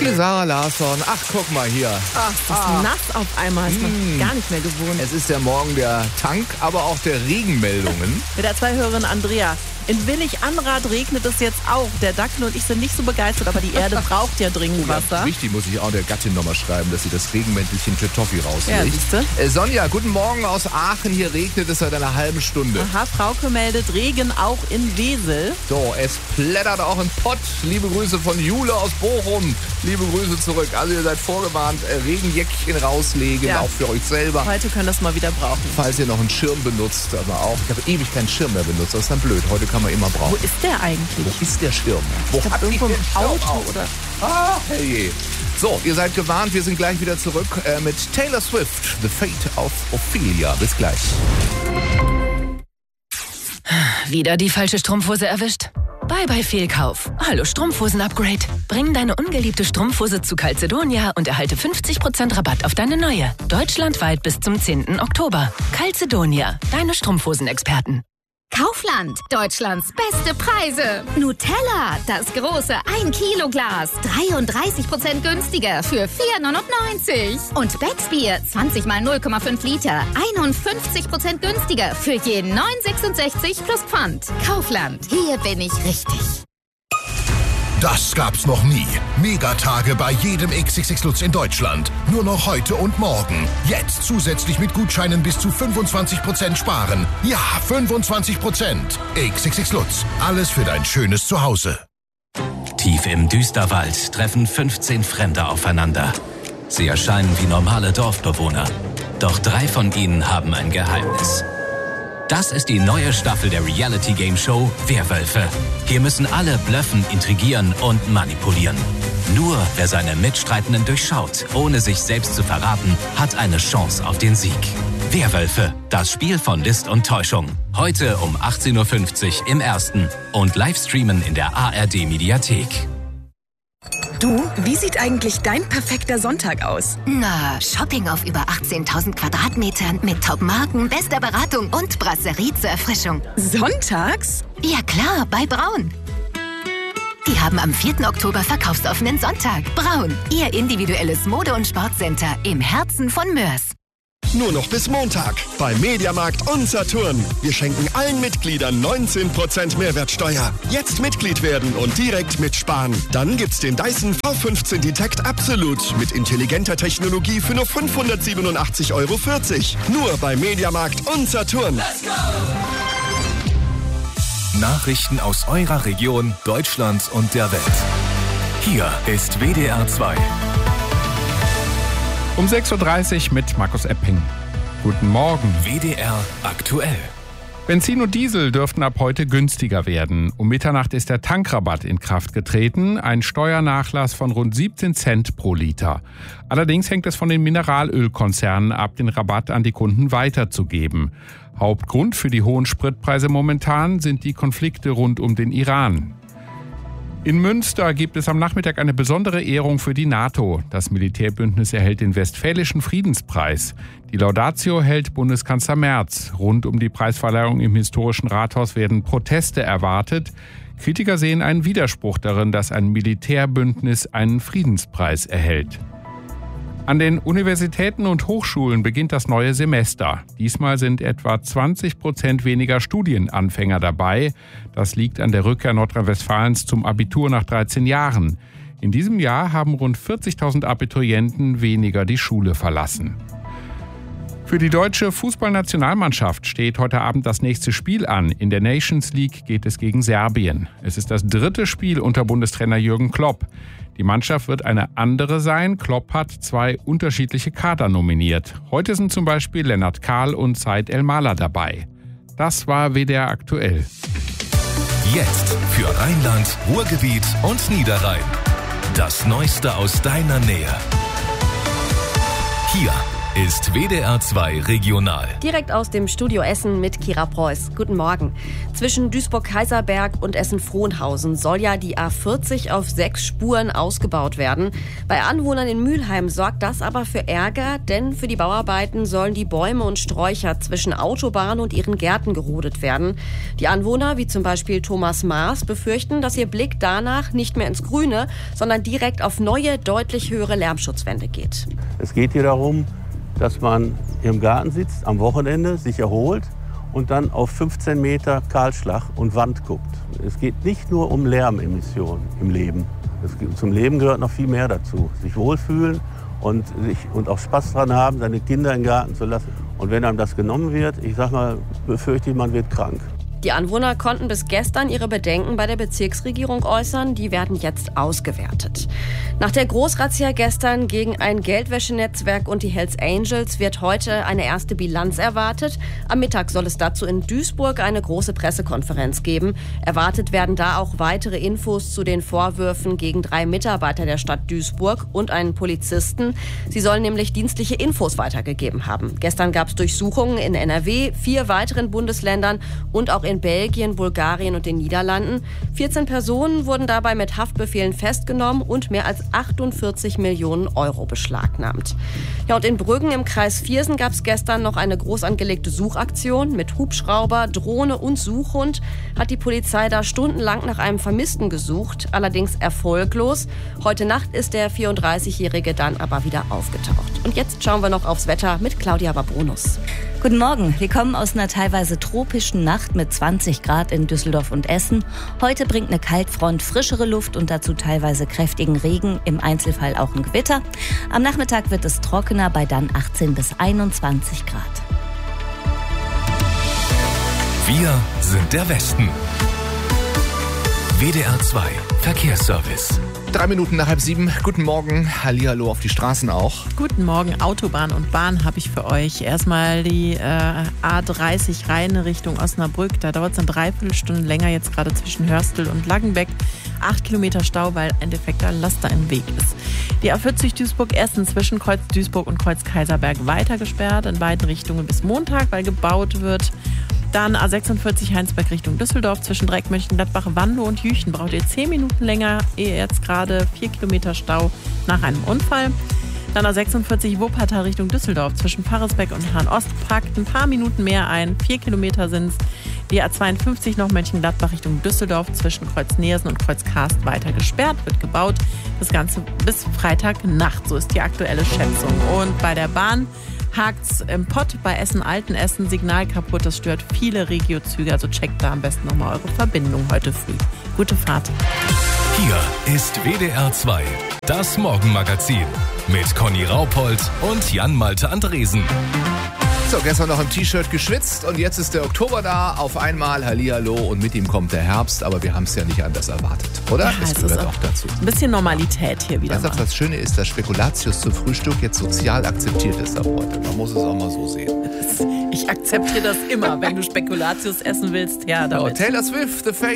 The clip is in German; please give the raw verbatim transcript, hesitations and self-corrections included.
Onkel Sarah Larsson. Ach, guck mal hier. Ach, das ist Ah. nass auf einmal. Ist man Mm. gar nicht mehr gewohnt. Es ist der Morgen der Tank, aber auch der Regenmeldungen. Mit der Zwei-Hörerin Andrea. In Willig-Anrath regnet es jetzt auch. Der Dackel und ich sind nicht so begeistert, aber die Erde braucht ja dringend Wasser. Wichtig, muss ich auch der Gattin nochmal schreiben, dass sie das Regenmäntelchen für Toffi Ja, rauslegt. siehste. äh, Sonja, guten Morgen aus Aachen. Hier regnet es seit einer halben Stunde. Aha, Frauke meldet Regen auch in Wesel. So, es plättert auch im Pott. Liebe Grüße von Jule aus Bochum. Liebe Grüße zurück. Also ihr seid vorgewarnt, äh, Regenjäckchen rauslegen, Ja. auch für euch selber. Heute können wir das mal wieder brauchen. Falls ihr noch einen Schirm benutzt, aber auch. Ich habe ewig keinen Schirm mehr benutzt. Das ist dann blöd. Heute kann man immer Wo brauchen. ist der eigentlich? Wo ist der Schirm? Wo Ich glaub, hat irgendwo die im den Schirm Auto auf? oder... Ah, hey. So, ihr seid gewarnt. Wir sind gleich wieder zurück äh, mit Taylor Swift. The Fate of Ophelia. Bis gleich. Wieder die falsche Strumpfhose erwischt? Bye bye Fehlkauf. Hallo Strumpfhosen-Upgrade. Bring deine ungeliebte Strumpfhose zu Calzedonia und erhalte fünfzig Prozent Rabatt auf deine neue. Deutschlandweit bis zum zehnten Oktober. Calzedonia, deine Strumpfhosen-Experten. Kaufland, Deutschlands beste Preise. Nutella, das große ein Kilo Glas, dreiunddreißig Prozent günstiger für vier neunundneunzig. Und Becks Bier, zwanzig mal null Komma fünf Liter, einundfünfzig Prozent günstiger für je neun sechsundsechzig plus Pfand. Kaufland, hier bin ich richtig. Das gab's noch nie. Megatage bei jedem X X X Lutz in Deutschland. Nur noch heute und morgen. Jetzt zusätzlich mit Gutscheinen bis zu fünfundzwanzig Prozent sparen. Ja, fünfundzwanzig Prozent. X X X Lutz. Alles für dein schönes Zuhause. Tief im Düsterwald treffen fünfzehn Fremde aufeinander. Sie erscheinen wie normale Dorfbewohner. Doch drei von ihnen haben ein Geheimnis. Das ist die neue Staffel der Reality-Game-Show Werwölfe. Hier müssen alle bluffen, intrigieren und manipulieren. Nur wer seine Mitstreitenden durchschaut, ohne sich selbst zu verraten, hat eine Chance auf den Sieg. Werwölfe, das Spiel von List und Täuschung. Heute um achtzehn Uhr fünfzig im Ersten und Livestreamen in der A R D-Mediathek. Du, wie sieht eigentlich dein perfekter Sonntag aus? Na, Shopping auf über achtzehntausend Quadratmetern mit Top-Marken, bester Beratung und Brasserie zur Erfrischung. Sonntags? Ja klar, bei Braun. Die haben am vierten Oktober verkaufsoffenen Sonntag. Braun, ihr individuelles Mode- und Sportcenter im Herzen von Mörs. Nur noch bis Montag bei Mediamarkt und Saturn. Wir schenken allen Mitgliedern neunzehn Prozent Mehrwertsteuer. Jetzt Mitglied werden und direkt mitsparen. Dann gibt's den Dyson V fünfzehn Detect Absolut mit intelligenter Technologie für nur fünfhundertsiebenundachtzig Euro vierzig. Nur bei Mediamarkt und Saturn. Let's go! Nachrichten aus eurer Region, Deutschland und der Welt. Hier ist W D R zwei. Um sechs Uhr dreißig mit Markus Epping. Guten Morgen. W D R aktuell. Benzin und Diesel dürften ab heute günstiger werden. Um Mitternacht ist der Tankrabatt in Kraft getreten, ein Steuernachlass von rund siebzehn Cent pro Liter. Allerdings hängt es von den Mineralölkonzernen ab, den Rabatt an die Kunden weiterzugeben. Hauptgrund für die hohen Spritpreise momentan sind die Konflikte rund um den Iran. In Münster gibt es am Nachmittag eine besondere Ehrung für die NATO. Das Militärbündnis erhält den Westfälischen Friedenspreis. Die Laudatio hält Bundeskanzler Merz. Rund um die Preisverleihung im historischen Rathaus werden Proteste erwartet. Kritiker sehen einen Widerspruch darin, dass ein Militärbündnis einen Friedenspreis erhält. An den Universitäten und Hochschulen beginnt das neue Semester. Diesmal sind etwa zwanzig Prozent weniger Studienanfänger dabei. Das liegt an der Rückkehr Nordrhein-Westfalens zum Abitur nach dreizehn Jahren. In diesem Jahr haben rund vierzigtausend Abiturienten weniger die Schule verlassen. Für die deutsche Fußballnationalmannschaft steht heute Abend das nächste Spiel an. In der Nations League geht es gegen Serbien. Es ist das dritte Spiel unter Bundestrainer Jürgen Klopp. Die Mannschaft wird eine andere sein. Klopp hat zwei unterschiedliche Kader nominiert. Heute sind zum Beispiel Lennart Kahl und Said El-Mala dabei. Das war W D R aktuell. Jetzt für Rheinland, Ruhrgebiet und Niederrhein. Das Neueste aus deiner Nähe. Hier ist W D R zwei Regional. Direkt aus dem Studio Essen mit Kira Preuß. Guten Morgen. Zwischen Duisburg-Kaiserberg und Essen-Frohnhausen soll ja die A vierzig auf sechs Spuren ausgebaut werden. Bei Anwohnern in Mülheim sorgt das aber für Ärger, denn für die Bauarbeiten sollen die Bäume und Sträucher zwischen Autobahn und ihren Gärten gerodet werden. Die Anwohner, wie zum Beispiel Thomas Maas, befürchten, dass ihr Blick danach nicht mehr ins Grüne, sondern direkt auf neue, deutlich höhere Lärmschutzwände geht. Es geht hier darum, dass man im Garten sitzt, am Wochenende sich erholt und dann auf fünfzehn Meter Kahlschlag und Wand guckt. Es geht nicht nur um Lärmemissionen im Leben. Es, zum Leben gehört noch viel mehr dazu. Sich wohlfühlen und, sich, und auch Spaß daran haben, seine Kinder im Garten zu lassen. Und wenn einem das genommen wird, ich sag mal, befürchte ich, man wird krank. Die Anwohner konnten bis gestern ihre Bedenken bei der Bezirksregierung äußern. Die werden jetzt ausgewertet. Nach der Großrazzia gestern gegen ein Geldwäschenetzwerk und die Hells Angels wird heute eine erste Bilanz erwartet. Am Mittag soll es dazu in Duisburg eine große Pressekonferenz geben. Erwartet werden da auch weitere Infos zu den Vorwürfen gegen drei Mitarbeiter der Stadt Duisburg und einen Polizisten. Sie sollen nämlich dienstliche Infos weitergegeben haben. Gestern gab es Durchsuchungen in N R W, vier weiteren Bundesländern und auch in in Belgien, Bulgarien und den Niederlanden. vierzehn Personen wurden dabei mit Haftbefehlen festgenommen und mehr als achtundvierzig Millionen Euro beschlagnahmt. Ja, und in Brüggen im Kreis Viersen gab es gestern noch eine groß angelegte Suchaktion. Mit Hubschrauber, Drohne und Suchhund hat die Polizei da stundenlang nach einem Vermissten gesucht, allerdings erfolglos. Heute Nacht ist der vierunddreißigjährige dann aber wieder aufgetaucht. Und jetzt schauen wir noch aufs Wetter mit Claudia Babronus. Guten Morgen. Wir kommen aus einer teilweise tropischen Nacht mit zwanzig Grad in Düsseldorf und Essen. Heute bringt eine Kaltfront frischere Luft und dazu teilweise kräftigen Regen, im Einzelfall auch ein Gewitter. Am Nachmittag wird es trockener bei dann achtzehn bis einundzwanzig Grad. Wir sind der Westen. W D R zwei Verkehrsservice. Drei Minuten nach halb sieben. Guten Morgen. Hallihallo auf die Straßen auch. Guten Morgen. Autobahn und Bahn habe ich für euch. Erstmal die äh, A dreißig rein Richtung Osnabrück. Da dauert es eine Dreiviertelstunde länger jetzt gerade zwischen Hörstel und Langenbeck. Acht Kilometer Stau, weil ein defekter Laster im Weg ist. Die A vierzig Duisburg-Essen zwischen Kreuz Duisburg und Kreuz Kaiserberg weiter gesperrt in beiden Richtungen bis Montag, weil gebaut wird. Dann A sechsundvierzig Heinsberg Richtung Düsseldorf zwischen Dreieck, Mönchengladbach, Wanlo und Jüchen. Braucht ihr zehn Minuten länger, ehe jetzt gerade vier Kilometer Stau nach einem Unfall. Dann A sechsundvierzig Wuppertal Richtung Düsseldorf zwischen Pfarresbeck und Hahn-Ost packt ein paar Minuten mehr ein. Vier Kilometer sind es. Die A zweiundfünfzig noch Mönchengladbach Richtung Düsseldorf zwischen Kreuz Neersen und Kreuz Karst weiter gesperrt, wird gebaut. Das Ganze bis Freitagnacht, so ist die aktuelle Schätzung. Und bei der Bahn hakt's im Pott bei Essen-Altenessen, Signal kaputt, das stört viele Regiozüge, also checkt da am besten nochmal eure Verbindung heute früh. Gute Fahrt. Hier ist W D R zwei, das Morgenmagazin mit Conny Raupold und Jan-Malte Andresen. So, gestern noch im T-Shirt geschwitzt und jetzt ist der Oktober da. Auf einmal Hallihallo und mit ihm kommt der Herbst, aber wir haben es ja nicht anders erwartet, oder? Ja, das gehört auch dazu. Ein bisschen Normalität hier wieder. Weißt du, das Schöne ist, dass Spekulatius zum Frühstück jetzt sozial akzeptiert ist ab heute. Man muss es auch mal so sehen. Ich akzeptiere das immer, wenn du Spekulatius essen willst. Ja, damit. Oh, Taylor Swift, The Face.